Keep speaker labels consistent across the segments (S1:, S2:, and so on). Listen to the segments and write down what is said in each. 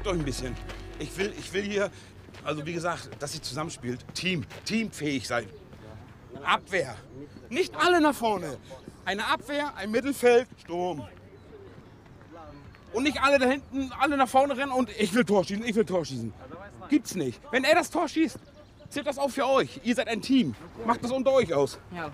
S1: beruhigt euch ein bisschen. Ich will hier, also wie gesagt, dass ihr zusammenspielt. Teamfähig sein. Abwehr. Nicht alle nach vorne. Eine Abwehr, ein Mittelfeld, Sturm. Und nicht alle da hinten, alle nach vorne rennen und ich will Tor schießen. Gibt's nicht. Wenn er das Tor schießt, zählt das auch für euch. Ihr seid ein Team. Macht das unter euch aus.
S2: Ja.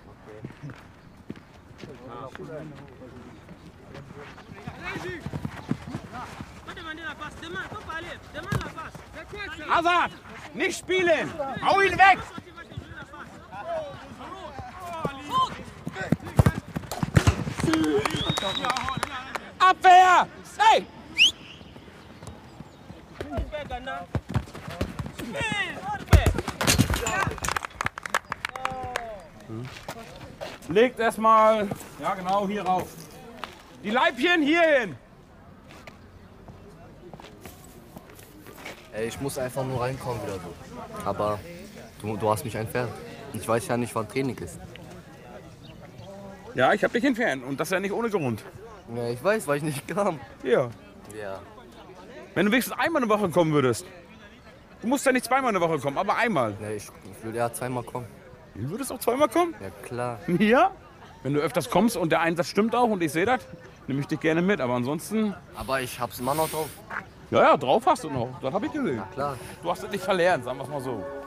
S1: Hazard, nicht spielen. Hau ihn weg. Abwehr. Hey. Legt erstmal, ja genau, hier rauf. Die Leibchen hier hin.
S3: Ey, ich muss einfach nur reinkommen wieder so. Aber du hast mich entfernt. Ich weiß ja nicht, wann Training ist.
S1: Ja, ich hab dich entfernt und das ja nicht ohne Grund.
S3: Ja, ich weiß, weil ich nicht kam.
S1: Ja.
S3: Ja.
S1: Wenn du wenigstens einmal eine Woche kommen würdest. Du musst ja nicht zweimal eine Woche kommen, aber einmal.
S3: Ja, ich würde ja zweimal kommen.
S1: Du würdest auch zweimal kommen?
S3: Ja, klar.
S1: Ja? Wenn du öfters kommst und der Einsatz stimmt auch und ich sehe das, nehme ich dich gerne mit. Aber ansonsten,
S3: Aber ich hab's immer noch drauf.
S1: ja, drauf hast du noch. Das habe ich gesehen.
S3: Na klar.
S1: Du hast es nicht verlernt, sagen wir es mal so.